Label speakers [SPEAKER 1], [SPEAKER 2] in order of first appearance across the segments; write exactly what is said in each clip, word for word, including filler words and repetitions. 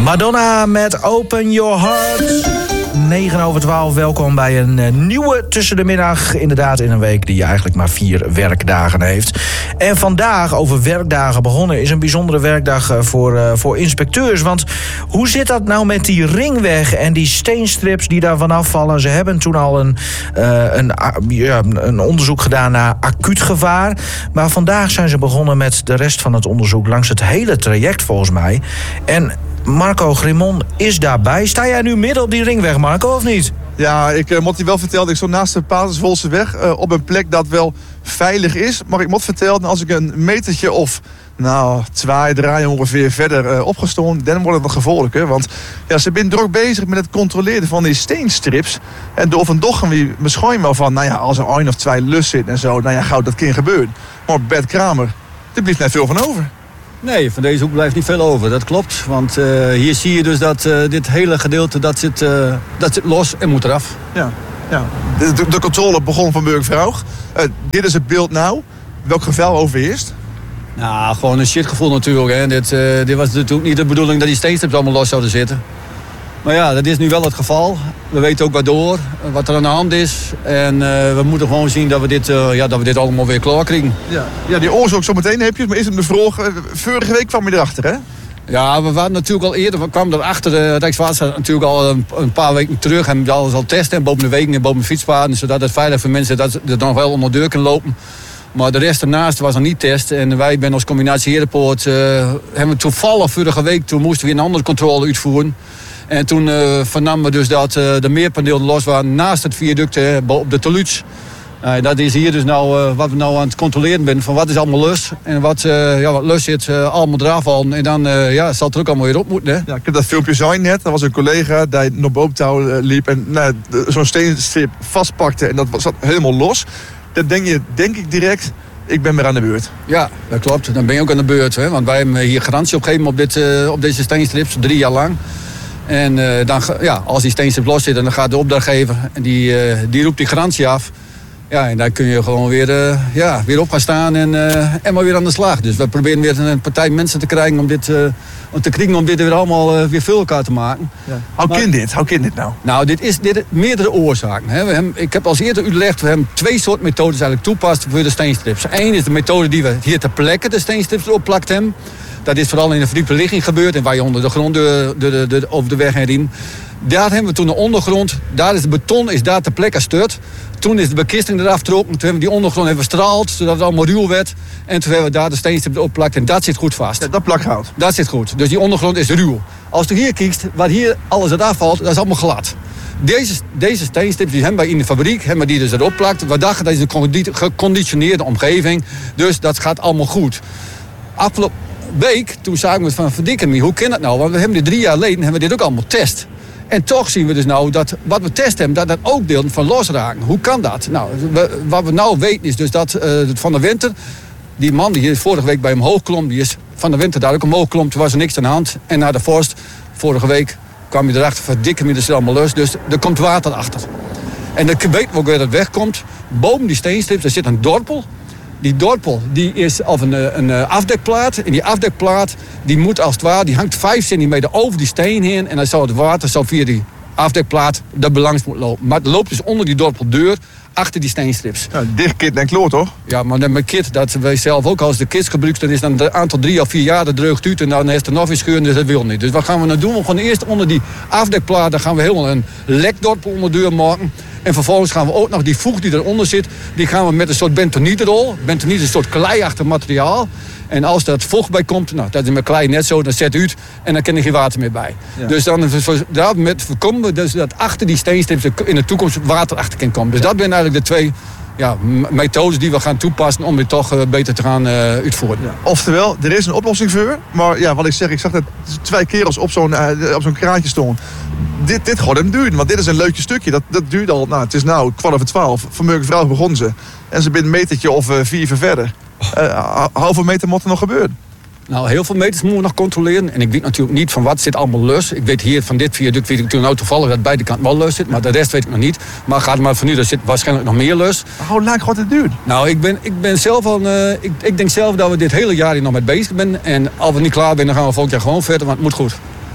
[SPEAKER 1] Madonna met Open Your Heart. negen over twaalf, welkom bij een uh, nieuwe tussen de middag. Inderdaad in een week die eigenlijk maar vier werkdagen heeft. En vandaag, over werkdagen begonnen, is een bijzondere werkdag uh, voor, uh, voor inspecteurs. Want hoe zit dat nou met die ringweg en die steenstrips die daar vanaf vallen? Ze hebben toen al een, uh, een, uh, ja, een onderzoek gedaan naar acuut gevaar. Maar vandaag zijn ze begonnen met de rest van het onderzoek langs het hele traject volgens mij. En Marco Grimon is daarbij. Sta jij nu midden op die ringweg, Marco, of niet?
[SPEAKER 2] Ja, ik uh, moet je wel vertellen, ik stond naast de Paterswolseweg uh, op een plek dat wel veilig is. Maar ik moet vertellen, als ik een metertje of nou, twee, drie ongeveer verder uh, opgestoond, dan wordt het wat gevaarlijker. Want ja, ze zijn druk bezig met het controleren van die steenstrips. En door van doch wie misschien wel van, nou ja, als er één of twee lus zit en zo, nou ja, gauw dat kan gebeuren. Maar Bert Kramer, er blijft net veel van over.
[SPEAKER 3] Nee, van deze hoek blijft niet veel over, dat klopt. Want uh, hier zie je dus dat uh, dit hele gedeelte, dat zit, uh, dat zit los en moet eraf.
[SPEAKER 2] Ja, ja. De, de, de controle begon van Burgvraug. Uh, dit is het beeld nou. Welk geval overheerst?
[SPEAKER 3] Nou, gewoon een shitgevoel natuurlijk. Hè. Dit, uh, dit was natuurlijk niet de bedoeling dat die steenstrips allemaal los zouden zitten. Maar ja, dat is nu wel het geval. We weten ook waardoor, wat er aan de hand is. En uh, we moeten gewoon zien dat we dit, uh, ja, dat we dit allemaal weer klaar krijgen.
[SPEAKER 2] Ja, ja, die oorzaak zo meteen heb je. Maar is het de vraag, uh, vorige week kwam je erachter, hè?
[SPEAKER 3] Ja, we waren natuurlijk al eerder, we kwamen erachter, de Rijkswaterstaat natuurlijk al een, een paar weken terug. En we alles al testen, boven de wegen en boven de fietspaden. Zodat het veilig voor mensen dat er nog wel onder de deur kunnen lopen. Maar de rest ernaast was nog niet test. En wij ben als combinatie Herenpoort, uh, hebben we toevallig vorige week, toen moesten we een andere controle uitvoeren. En toen uh, vernamen we dus dat uh, de meerpanelen los waren naast het viaduct hè, op de Teluts. Uh, dat is hier dus nou uh, wat we nou aan het controleren zijn. Van wat is allemaal lus en wat, uh, ja, wat lus zit, uh, allemaal eraf halen. En dan uh, ja, zal het er ook allemaal weer op moeten. Hè?
[SPEAKER 2] Ja, ik heb dat filmpje zien net. Dat was een collega die nog boven touw uh, liep en nou, zo'n steenstrip vastpakte. En dat zat helemaal los. Dan denk je, denk ik direct, ik ben weer aan de beurt.
[SPEAKER 3] Ja, dat klopt. Dan ben je ook aan de beurt. Hè? Want wij hebben hier garantie opgegeven op, dit, uh, op deze steenstrips, drie jaar lang. En uh, dan, ja, als die steenstrip los zit, dan gaat de opdrachtgever en die, uh, die roept die garantie af. Ja, en dan kun je gewoon weer, uh, ja, weer op gaan staan en, uh, en maar weer aan de slag. Dus we proberen weer een partij mensen te krijgen om dit, uh, om te krijgen om dit weer allemaal uh, weer veel elkaar te maken.
[SPEAKER 2] Ja. Hoe kan dit? Hoe kan dit nou?
[SPEAKER 3] Nou, dit is dit, meerdere oorzaken. Hè. We hebben, ik heb als eerder uitgelegd, we hebben twee soorten methodes eigenlijk toepast voor de steenstrips. Eén is de methode die we hier ter plekke de steenstrips erop plakt hebben. Dat is vooral in de verdiepe ligging gebeurd en waar je onder de grond de, de, de, de, over de weg heen. Daar hebben we toen de ondergrond, daar is de beton is daar ter plekke sturt. Toen is de bekisting eraf getrokken. Toen hebben we die ondergrond even gestraald, zodat het allemaal ruw werd. En toen hebben we daar de steenstrips opgeplakt en dat zit goed vast.
[SPEAKER 2] Ja, dat plakt hout.
[SPEAKER 3] Dat zit goed. Dus die ondergrond is ruw. Als je hier kijkt, waar hier alles uit afvalt, dat is allemaal glad. Deze, deze steenstrips die hebben wij in de fabriek, hebben die dus erop plakt. We dachten dat is een geconditioneerde omgeving. Dus dat gaat allemaal goed. Afgelopen week, toen zagen we van verdikken me, hoe kan dat nou? Want we hebben dit drie jaar geleden hebben we dit ook allemaal test. En toch zien we dus nou dat wat we testen hebben, dat dat ook deel van losraken. Hoe kan dat? Nou, we, wat we nou weten is dus dat uh, van de winter, die man die hier vorige week bij hem hoog klom, die is van de winter daar ook omhoog klom, toen was er niks aan de hand. En na de vorst, vorige week, kwam je erachter, verdikken me, dus allemaal los. Dus er komt water achter. En dan weten we ook weer dat het wegkomt. Boven die steenstrips, daar zit een dorpel. Die dorpel die is of een, een afdekplaat. En die afdekplaat die moet als het ware, die hangt vijf centimeter over die steen heen. En dan zou het water zou via die afdekplaat de belangs moeten lopen. Maar het loopt dus onder die dorpeldeur achter die steenstrips.
[SPEAKER 2] Ja, dicht kit en kloot, toch?
[SPEAKER 3] Ja, maar dan met kit, dat wij zelf ook als de kits gebruikt, dan is dan een aantal drie of vier jaar dat dreugt uit en dan is er nog weer scheuren, dus dat wil niet. Dus wat gaan we nou doen? We gaan eerst onder die afdekplaat, dan gaan we helemaal een lekdorpel onder de deur maken. En vervolgens gaan we ook nog die voeg die eronder zit, die gaan we met een soort bentonietrol. Bentoniet is een soort kleiachtig materiaal. En als er vocht bij komt, nou, dat is met klei net zo, dan zet uit en dan kan er geen water meer bij. Ja. Dus dan daarmee voorkomen we dus dat achter die steenstrips in de toekomst water achter kan komen. Dus ja. Dat zijn eigenlijk de twee ja, methodes die we gaan toepassen om dit toch uh, beter te gaan uh, uitvoeren. Ja.
[SPEAKER 2] Oftewel, er is een oplossing voor. Maar ja, wat ik zeg, ik zag dat twee kerels op zo'n uh, op zo'n kraantje stonden. Dit, dit gaat hem duren, want dit is een leukje stukje. Dat, dat duurt al, nou, het is nou kwart over twaalf. Vanmorgen vrouw begonnen ze. En ze binnen een metertje of uh, vier verder. Uh, hoeveel meter moet er nog gebeuren?
[SPEAKER 3] Nou, heel veel meters moeten we nog controleren. En ik weet natuurlijk niet van wat zit allemaal los. Ik weet hier van dit viaduct, weet ik toen nou toevallig dat beide kanten wel los zit. Maar de rest weet ik nog niet. Maar gaat maar van nu, er zit waarschijnlijk nog meer los.
[SPEAKER 2] Hoe lang gaat het duren?
[SPEAKER 3] Nou, ik ben, ik ben zelf al, uh, ik, ik denk zelf dat we dit hele jaar hier nog mee bezig zijn. En als we niet klaar zijn, dan gaan we volgend jaar gewoon verder, want het moet goed.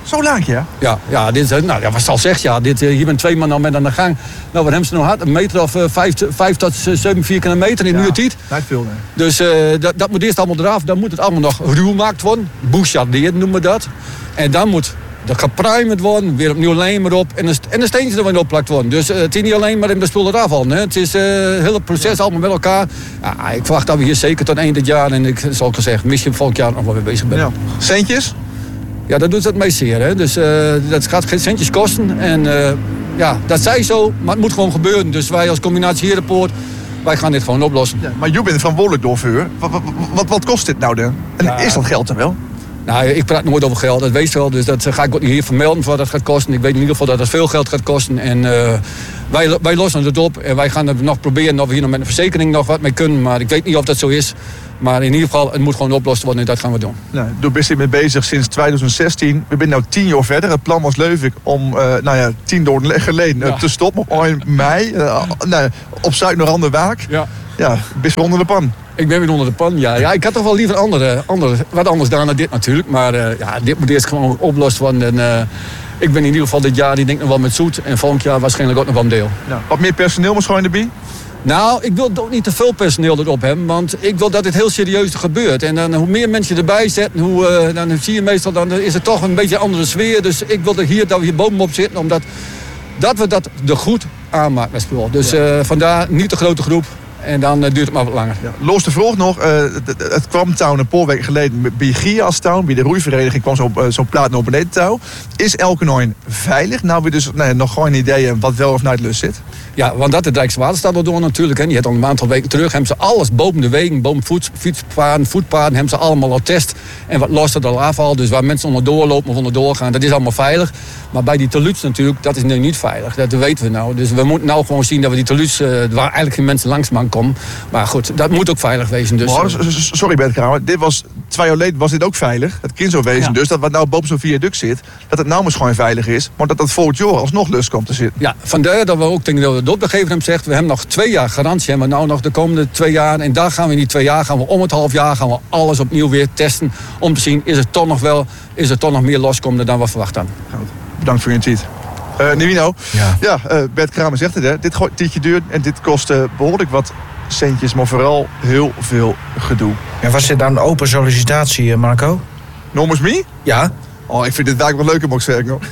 [SPEAKER 2] Zo lang, ja?
[SPEAKER 3] Ja, ja, dit, is, nou, ja wat zal zeggen, ja, dit, hier ben twee man al met aan de gang. Nou, wat hebben ze nog hard? Een meter of uh, vijf, vijf tot zeven vierkante meter in ja, uur tijd.
[SPEAKER 2] Niet veel, nee.
[SPEAKER 3] Dus uh, dat, dat moet eerst allemaal eraf. Dan moet het allemaal nog ruw gemaakt worden. Bouchardeerd noemen we dat. En dan moet dat gepruimd worden, weer opnieuw lijm erop. En een, en een steentje er weer opplakt worden. Dus uh, het is niet alleen maar in de spul eraf al. Het is uh, het hele proces allemaal met elkaar. Ja, ik verwacht dat we hier zeker tot eind dit jaar. En ik zal gezegd, misschien volgend jaar nog wel weer bezig ben.
[SPEAKER 2] Ja. Centjes?
[SPEAKER 3] Ja, dat doet het meest zeer. Hè. Dus uh, dat gaat geen centjes kosten. En uh, ja, dat zij zo, maar het moet gewoon gebeuren. Dus wij als combinatie Herenpoort, wij gaan dit gewoon oplossen. Ja,
[SPEAKER 2] maar je bent verantwoordelijk door wat, wat, wat, wat kost dit nou dan? En ja, is dat geld er wel?
[SPEAKER 3] Nou, ik praat nooit over geld, dat weet je wel. Dus dat ga ik ook niet hier vermelden wat dat gaat kosten. Ik weet in ieder geval dat het veel geld gaat kosten. En uh, wij, wij lossen het op. En wij gaan het nog proberen of we hier nog met een verzekering nog wat mee kunnen. Maar ik weet niet of dat zo is. Maar in ieder geval, het moet gewoon oplost worden en dat gaan we doen.
[SPEAKER 2] Nou, daar ben je mee bezig sinds twintig zestien. We zijn nu tien jaar verder. Het plan was Leuvik om, uh, nou ja, tien jaar geleden uh, ja. te stoppen op één mei. Uh, nou, op Zuid-Noord-Waak. Ja. Ja, best wel onder de pan.
[SPEAKER 3] Ik ben weer onder de pan, ja. ja ik had toch wel liever andere, andere, wat anders gedaan dan dit natuurlijk. Maar uh, ja, dit moet eerst gewoon opgelost worden. En, uh, ik ben in ieder geval dit jaar, die denk nog wel met zoet. En volgend jaar waarschijnlijk ook nog wel een deel.
[SPEAKER 2] Ja. Wat meer personeel moet gewoon erbij?
[SPEAKER 3] Nou, ik wil ook niet te veel personeel erop hebben. Want ik wil dat dit heel serieus gebeurt. En dan, hoe meer mensen erbij zetten, hoe, uh, dan zie je meestal, dan is het toch een beetje een andere sfeer. Dus ik wil er hier, dat we hier bovenop zitten, omdat dat we dat er goed aanmaken met spul. Dus uh, vandaar niet de grote groep. En dan uh, duurt het maar wat langer. Ja.
[SPEAKER 2] Los de vroeg nog, uh, het, het kwam touw een paar weken geleden bij Gia als touw. Bij de roeivereniging kwam zo'n uh, zo plaat naar beneden touw. Is Elkenoin veilig? Nou, we dus nee, nog gewoon een idee wat wel of naar het lust zit.
[SPEAKER 3] Ja, want dat het Rijkswaterstaat al door natuurlijk. Hè. Die had al een aantal weken terug. Hebben ze alles boven de wegen, boven voet, fietspaden, voetpaden, hebben ze allemaal al test. En wat lost er al afval. Dus waar mensen onderdoor lopen of onderdoor gaan, dat is allemaal veilig. Maar bij die teluts natuurlijk, dat is nu niet veilig. Dat weten we nou. Dus we moeten nou gewoon zien dat we die teluts, uh, waar eigenlijk geen mensen langs man komen. Maar goed, dat moet ook veilig wezen. Dus.
[SPEAKER 2] Maar, sorry Bert Kramer, dit was twee jaar geleden was dit ook veilig. Het kind zo wezen ja. dus dat wat nou boven zo'n viaduct zit, dat het nou maar gewoon veilig is. Maar dat dat volgend jaar alsnog lust komt te zitten.
[SPEAKER 3] Ja, vandaar dat we ook denken dat de opdrachtgever hem zegt, we hebben nog twee jaar garantie. Hebben we nou nog de komende twee jaar. En daar gaan we in die twee jaar, gaan we om het half jaar, gaan we alles opnieuw weer testen. Om te zien, is het toch nog wel, is er toch nog meer loskomende dan we verwacht hadden.
[SPEAKER 2] Goed. Bedankt voor je tijd. Uh, Nivino, ja, ja uh, Bert Kramer zegt het, hè. Dit tijdje duurt en dit kost uh, behoorlijk wat centjes, maar vooral heel veel gedoe.
[SPEAKER 1] En was dit dan een open sollicitatie, Marco?
[SPEAKER 2] Nomens me?
[SPEAKER 1] Ja.
[SPEAKER 2] Oh, ik vind dit eigenlijk wel leuker, moet ik zeggen. Hoor.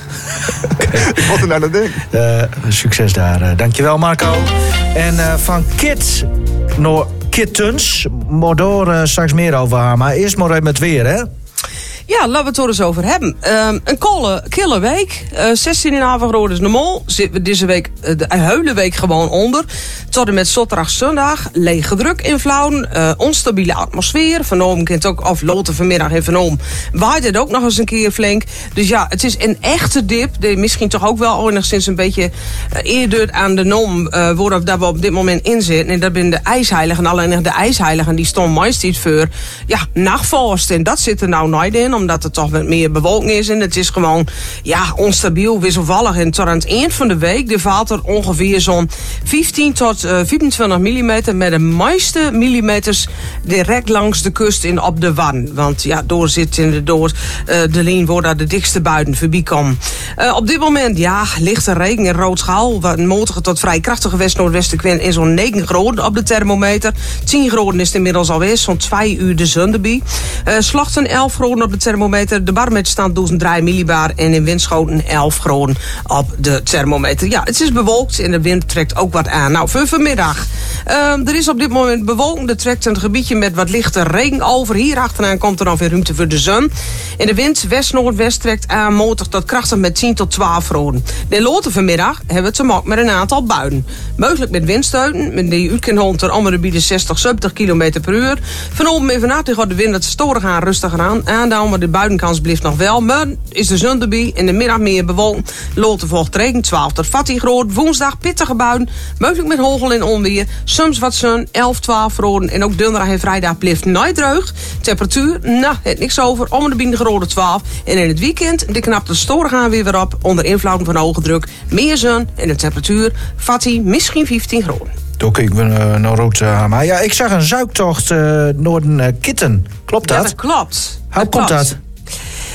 [SPEAKER 2] Okay. Wat er nou dat ding?
[SPEAKER 1] Uh, succes daar. Uh, dankjewel, Marco. En uh, van Kit naar Kittens, maar door uh, straks meer over haar. Maar eerst maar even met weer, hè?
[SPEAKER 4] Ja, laten we het er eens over hebben. Um, een kolle, kille week. Uh, zestien komma vijf graden is normaal. Zitten we deze week uh, de hele week gewoon onder. Tot en met zaterdag, zondag. Lege druk in Vlaanderen. Uh, onstabiele atmosfeer. Van Oom kent ook afloten vanmiddag en Van Oom waait het ook nog eens een keer flink. Dus ja, het is een echte dip. Die misschien toch ook wel enigszins een beetje uh, eerder aan de nom uh, worden dat we op dit moment in zitten. En dat zijn de ijsheiligen. Alleen de ijsheiligen die stonden meestal voor ja, nachtvorst. En dat zit er nou nooit in. Omdat er toch wat meer bewolking is. En het is gewoon ja, onstabiel, wisselvallig. En tot aan het eind van de week er valt er ongeveer zo'n vijftien tot vijfentwintig millimeter. Met de meeste millimeters direct langs de kust in op de Wan. Want ja, door zit in de door uh, de lijn waar daar de dikste buiten voorbij komen. Uh, op dit moment, ja, lichte regen en rood schaal. Wat een matige tot vrij krachtige west-noordwestenwind in zo'n negen graden op de thermometer. tien graden is het inmiddels alweer. Zo'n twee uur de zon erbij. Uh, Slachten elf graden op de thermometer. De barometer staat duizend drie millibar. En in Winschoten elf graden op de thermometer. Ja, het is bewolkt en de wind trekt ook wat aan. Nou, voor vanmiddag. Uh, er is op dit moment bewolking. Er trekt een gebiedje met wat lichte regen over. Hier achteraan komt er dan weer ruimte voor de zon. En de wind west-noordwest trekt aan matig tot krachtig met tien tot twaalf graden. De later vanmiddag hebben we te maken met een aantal buien. Mogelijk met windsteuten. Met die uitkenhond er allemaal de zestig, zeventig kilometer per uur. Vanochtend en vannacht gaat de wind het storen gaan rustig aan. Aandouwen, maar de buitenkans blijft nog wel. Maar is de zon erbij. In de middag meer bewolkt. Later volgt regen twaalf tot veertien graden. Woensdag pittige buien. Mogelijk met hagel en onweer. Soms wat zon, elf, twaalf graden. En ook donderdag en vrijdag blijft nooit droog. Temperatuur, nou, het niks over. Om de binnen graden twaalf. En in het weekend, de knapt de storen gaan weer weer op. Onder invloed van hoge druk. Meer zon en de temperatuur, veertien, misschien vijftien graden.
[SPEAKER 1] Oké, ik ben uh, naar rood. Uh, maar ja, ik zag een zuiktocht uh, naar een uh, Kitten. Klopt dat?
[SPEAKER 4] Ja, dat klopt.
[SPEAKER 1] Hoe komt dat?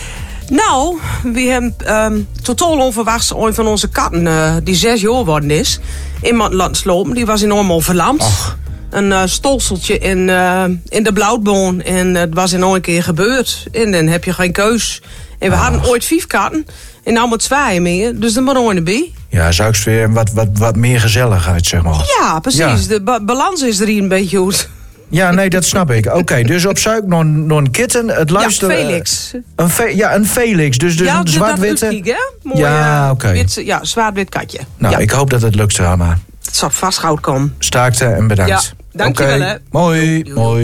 [SPEAKER 4] Nou, we hebben um, totaal onverwachts een van onze katten, uh, die zes jaar geworden is, iemand laten slopen. Die was enorm verlamd.
[SPEAKER 1] Och.
[SPEAKER 4] Een uh, stolseltje in, uh, in de blauwboon. En uh, het was in nog een keer gebeurd. En dan heb je geen keus. En we
[SPEAKER 1] Och.
[SPEAKER 4] hadden ooit vijf katten. En nou maar twee meer. Dus er moet nog een bij.
[SPEAKER 1] Ja, zou ik weer wat, wat, wat meer gezelligheid, zeg maar.
[SPEAKER 4] Ja, precies.
[SPEAKER 1] Ja.
[SPEAKER 4] De ba- balans is er hier een beetje goed.
[SPEAKER 1] Ja, nee, dat snap ik. Oké, okay, dus op zoek naar, naar een kitten. Het luisteren,
[SPEAKER 4] Ja, Felix.
[SPEAKER 1] Uh, een fe- ja, een Felix. Dus, dus
[SPEAKER 4] ja,
[SPEAKER 1] een zwart-witte.
[SPEAKER 4] Dat hè? Mooi,
[SPEAKER 1] Ja,
[SPEAKER 4] uh,
[SPEAKER 1] oké.
[SPEAKER 4] wit- Ja, zwart-wit katje.
[SPEAKER 1] Nou,
[SPEAKER 4] ja.
[SPEAKER 1] ik hoop dat het lukt, Rama.
[SPEAKER 4] Het zal vast goud komen.
[SPEAKER 1] Staakte en bedankt.
[SPEAKER 4] Ja, dankjewel,
[SPEAKER 1] Oké,
[SPEAKER 4] hè.
[SPEAKER 1] Mooi,
[SPEAKER 4] Doei, doei.
[SPEAKER 1] mooi.